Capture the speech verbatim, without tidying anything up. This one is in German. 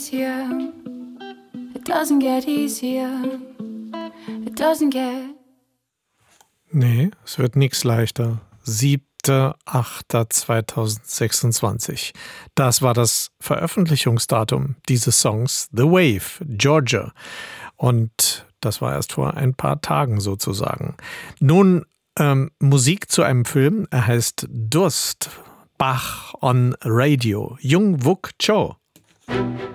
easier. It doesn't get easier. It doesn't get. Nee, es wird nichts leichter. siebter achter zweitausendsechsundzwanzig. Das war das Veröffentlichungsdatum dieses Songs The Wave, Georgia. Und das war erst vor ein paar Tagen sozusagen. Nun ähm, Musik zu einem Film. Er heißt Durst. Bach on Radio. Jung Wook Cho.